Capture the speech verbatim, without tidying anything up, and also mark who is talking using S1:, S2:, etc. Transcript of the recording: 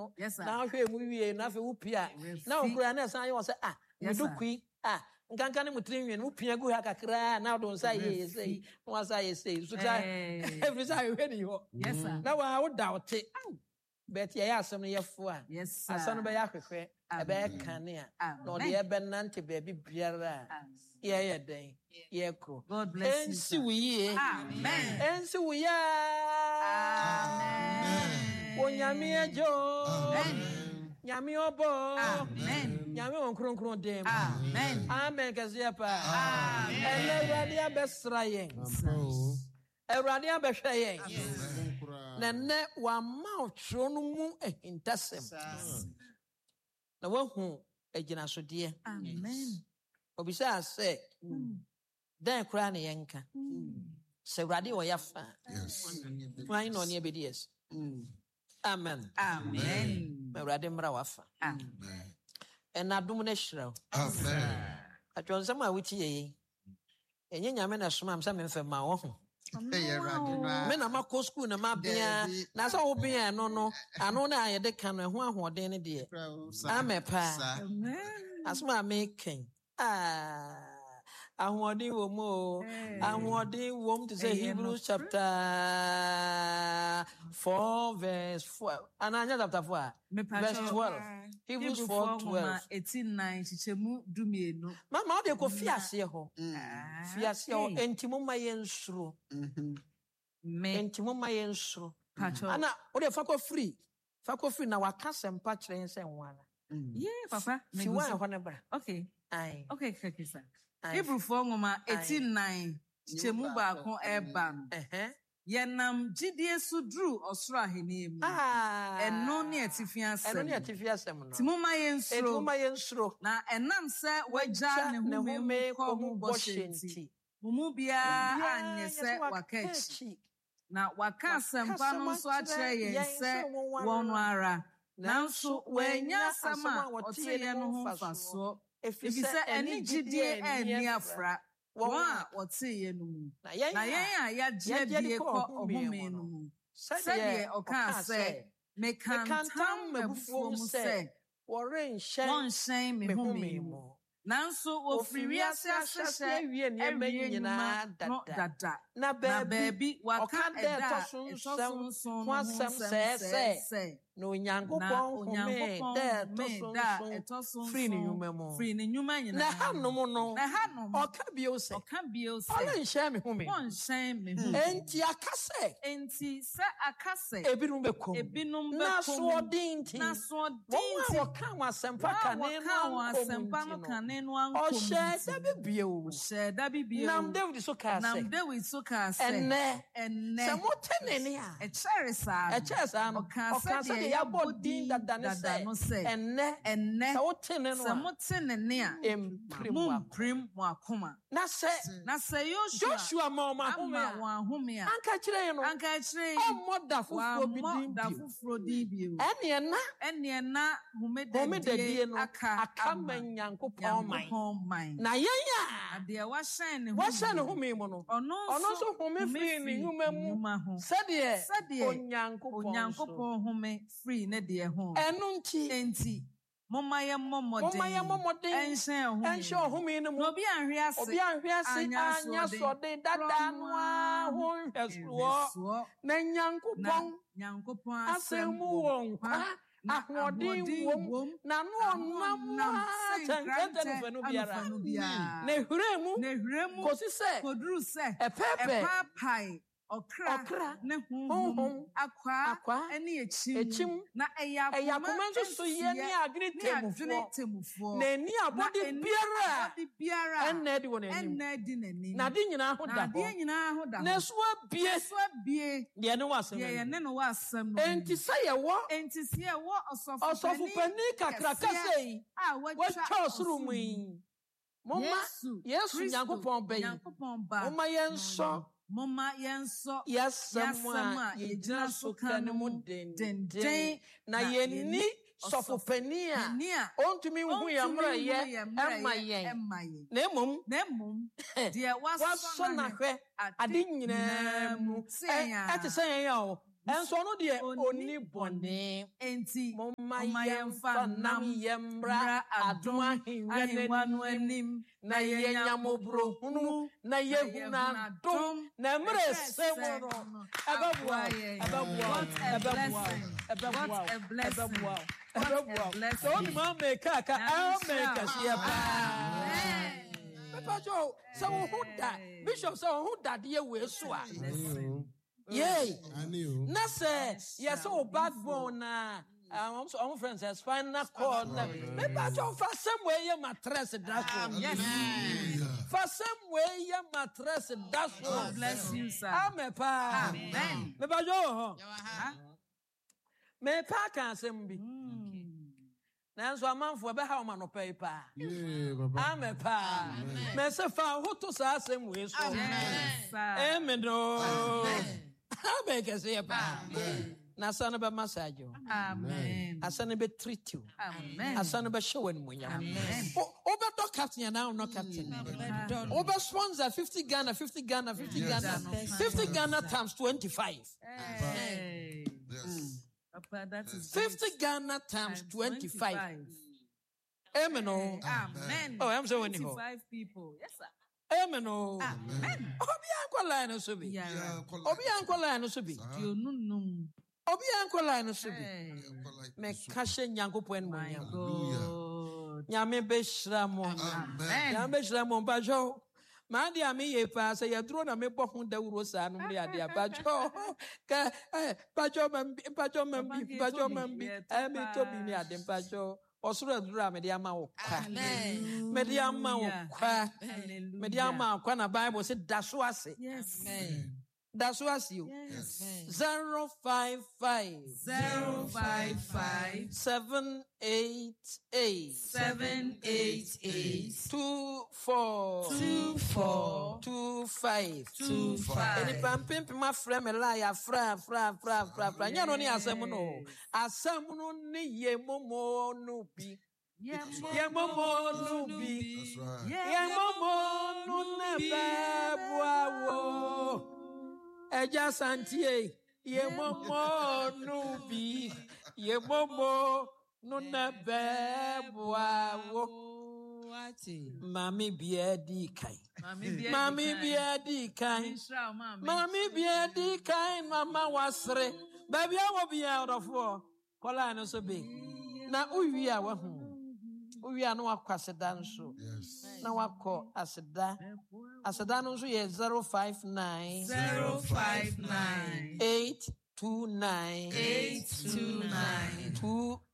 S1: no na hwe mu wie na fe wo pia na okura na san ye wo se ah me do kui ah nkanka ne mutri nwen wo pia gu ha kakra na do nsa ye sei no asa ye sei so ta every time we ni ho
S2: yes sir
S1: na wa wo da wote bet ye asem no ye fo a
S2: yes
S1: asem be ya hwehwe e be kan a no de e be nante ba bi biara ye ye den ye kro
S2: God bless you
S1: ensi wi
S2: amen
S1: ensi wi ya
S2: amen
S1: onyame ejo
S2: amen
S1: nyame obo
S2: amen
S1: nyame on kron kron dem
S2: amen
S1: amen kasia pa
S2: amen
S1: elewade abesra yen Ewurade abehwe yen na ne wa ma otro no mu ehintasem na wahu agina so de
S2: amen
S1: obisa se dan kra na yenka se Ewurade wo yafa
S3: Yes.
S1: why no ne ebedi yes amen
S2: amen
S1: Ewurade mra wafa
S2: amen
S1: ena dum na hira
S3: Amen.
S1: atwonsam a wuti ye enye nyame na soma am sa memfa ma wo ho me na ma school na ma bia na so wo bia no no ano na aye de kan ho ahoden ne de amepa
S2: amen
S1: asoma me ken ah ahoden wo mo ahoden wo m to say Hebrews chapter four verse four ananya chapter four verse twelve Hebrews four twelve
S2: eighteen nine chichemu dumienu
S1: mama o de ko fiase ho fiase ho entimo ma yensuro
S2: me
S1: entimo ma yensuro
S2: pacho
S1: ana o de fa ko free fa ko free na waka sempa kire nse nwana
S2: yeah papa
S1: fi wa ho ne bra
S2: okay
S1: ai
S2: okay kakisa Hebrew four ngoma eighteen nine chichemu ba ko eba no
S1: eh
S2: yenam gidie su dru osoro ahene mu
S1: ah
S2: eno ne atifia asem
S1: eno ne atifia asem no
S2: timuma yensuro
S1: timuma yensuro
S2: na enam se waja ne hume ko mu boshenti mumu bia anye se wakachi na waka sempa no so akire yense wonu ara nanso wenya sama otiye no ho faso efise eni gidie eni afra wa otiye no mu na yen a ya jebie ko ohome no mu sede oka se mekantam mabufuo mu se
S1: woren hyen
S2: won hyen me home mu nanso ofiri ase ahyehyɛ
S1: wie nneɛma nyinaa dada na baabi waka da ɛtɔso nson ho asɛm sɛɛsɛ na onyankopɔn home da ɛtɔso firi ne nnwuma mu
S2: firi ne nnwuma nyinaa
S1: na hanom no
S2: na hanom
S1: ɔka bio sɛ
S2: ɔka bio sɛ
S1: ɔrenhyɛ me home
S2: ɔnhyɛn me home
S1: enti aka sɛ
S2: enti sɛ aka sɛ
S1: ebinom bɛkɔm
S2: ebinom bɛkɔm
S1: na soɔden nti
S2: na soɔden
S1: nti wɔn a wɔka wɔn asɛmpa kane no ankɔm
S2: no ankom
S1: ɔhyɛ da bibio
S2: ɔhyɛ da bibio
S1: nam David so kaa sɛ
S2: nam David so kaa sɛ
S1: ɛnɛ
S2: ɛnɛ
S1: sɛ mote n'ani a
S2: ɛkyɛre saa
S1: ɛkyɛre saa no ɔkaa sɛ yɛabɔ din dada ne sɛ ɛnɛ
S2: ɛnɛ
S1: sɛ wote ne no
S2: sɛ mote n'ani a mumpirim mo akoma
S1: na sɛ
S2: na sɛ
S1: Joshua ma ɔmo ahome a
S2: wɔn ahome a
S1: anka kyerɛ yi no
S2: anka kyerɛ yi
S1: ɔmmɔ da foforɔ bi din
S2: da foforɔ din bio
S1: ɛneɛ na
S2: ɛneɛ na homedadie
S1: no
S2: aka
S1: aka ma Nyankopɔn man na yɛn a
S2: adeɛ wahyɛn ne
S1: wahyɛn ne home mu no ɔno nso home firi ne nnwuma mu sɛdeɛ
S2: Onyankopɔn home firi ne deɛ ho
S1: ɛno nti
S2: enti momma yɛ mmɔmmɔden ɛnhyɛn ɔhome no mu na obi anhwe ase
S1: obi anhwe ase anya sɔde dada no a ho nhwɛsoɔ na Nyankopɔn asɛm mu wɔ nkwa ahoɔden wom na no ɔnam a kyɛnkyɛnkyɛn no fa no biara na ehwire mu kɔsi sɛ
S2: koduru sɛ
S1: ɛpɛɛpɛ
S2: Okra ne honhom akwa ene echim na eya
S1: akoma nso so ye ne adwene temufoɔ na eni abode biara enne de wona anim na de nyina ho da ho na so abie
S2: so abie
S1: de ne wasem
S2: ye ne no wasem no
S1: enti sɛ ye wo
S2: enti sɛ ye wo
S1: osofo pani kakraka sei
S2: a
S1: watwa osuru mu yi momma Yesu Nyankopɔn bayi momma yenso
S2: Mama yenso
S1: yasɛm a yɛgyina so ka no mu denden na yɛnni sɔfopani a ɔntumi nhu yɛ mmerɛyɛ ɛma yɛn na mmom
S2: deɛ
S1: wasɔ n'ahwɛ ade nyinaa mu ɛte sɛ yɛn a And so no dear only bonne
S2: enti
S1: Mama yemfa nam yembra adoma
S2: ahemwanuanim
S1: na yenyamobro hunu na yehuna dom na mre semoro ababwa ababwa ababwa ababwa ababwa ababwa so ni ma make aka I make us here Papa Joe so who that bishop so who that ye we so a yay na say yes o backbone na I'm so I'm friends as final call me pa Joe for some way ye mattress that's
S2: yes
S1: for some way ye mattress that's
S2: bless you sir
S1: amen pa
S2: amen
S1: me pa Joe me pa kan sem bi nanso amanfo be ha o ma no pay pa
S3: yeah baba
S1: amen pa me se fa ho to sa sem we so amen do amen ke se pa na sana be massage you
S2: amen
S1: asana be treat you
S2: amen
S1: asana be show when munya
S2: amen
S1: o be to captain now no captain o be sponsor fifty Ghana fifty Ghana fifty Ghana fifty Ghana times twenty-five
S2: hey yes Papa, that is
S1: fifty Ghana times twenty-five. Amen. Oh.
S2: Amen.
S1: Oh, I'm saying
S2: twenty-five people. Yes, sir.
S1: Amen. Oh.
S2: Amen.
S1: Obi anko line no so bi.
S2: Yeah.
S1: Obi anko line no so bi.
S2: You no no.
S1: Obi anko line no so bi. Me kashe Nyankopon mo nyam.
S2: God.
S1: Nyame be hira mo.
S2: Amen.
S1: Nyame be hira mo ba jo. Man dia me ye pa say yadro na me bo ho dawuro sa no me ade abajo ka eh bajo man bajo man bi bajo man bi eh me to bi me ade bajo osuro adura me dia ma wo kwa me dia ma wo kwa me dia ma kwa na Bible say daso ase
S2: yes
S1: daso ase o zero five five
S2: zero five five
S1: seven eight eight
S2: seven eight eight
S1: two four
S2: two four
S1: two five
S2: two five.
S1: Any pampim my friend me lie fra fra fra fra fra. Nya no ni asem no. Asem no ni ye momo no bi. Ye momo no bi.
S3: that's right
S1: Ye momo no ne bebwa wo. Eja santie. Ye momo no bi. Ye momo no ne bebwa wo. Mami biedi kai. Mami biedi kai. Mami biedi kai. Mama wasre. Baby, I will be out of war. Kola no so big. Na uwi a wa hu. Uwi a no akwa sedan so.
S3: yes
S1: Na wako aseda. Aseda no so ye zero five nine
S2: zero five nine
S1: eight two nine
S2: eight two nine
S1: two